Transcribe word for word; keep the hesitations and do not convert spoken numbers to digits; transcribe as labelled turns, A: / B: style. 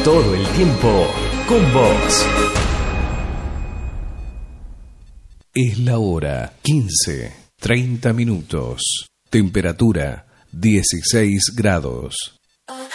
A: todo el tiempo con vos. Es la hora quince, treinta minutos. Temperatura dieciséis grados.